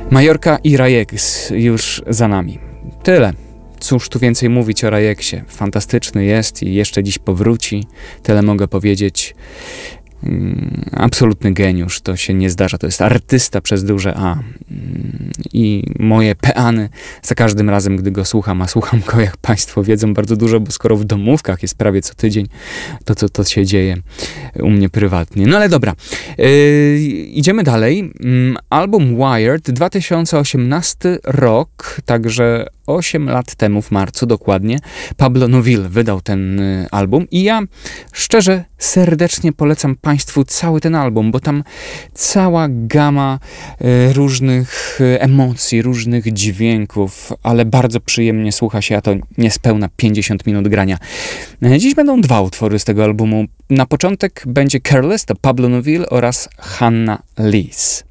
Majorka i Rajex już za nami. Tyle. Cóż tu więcej mówić o Rajeksie. Fantastyczny jest i jeszcze dziś powróci. Tyle mogę powiedzieć. Absolutny geniusz, to się nie zdarza, to jest artysta przez duże A. I moje peany za każdym razem, gdy go słucham, a słucham go, jak Państwo wiedzą, bardzo dużo, bo skoro w domówkach jest prawie co tydzień, to co to się dzieje u mnie prywatnie. No ale dobra, idziemy dalej. Album Wired, 2018 rok, także 8 lat temu, w marcu dokładnie, Pablo Nowil wydał ten album i ja szczerze, serdecznie polecam Państwu cały ten album, bo tam cała gama różnych emocji, różnych dźwięków, ale bardzo przyjemnie słucha się, a to niespełna 50 minut grania. Dziś będą 2 utwory z tego albumu. Na początek będzie Careless, to Pablo Nowil oraz Hannah Lees.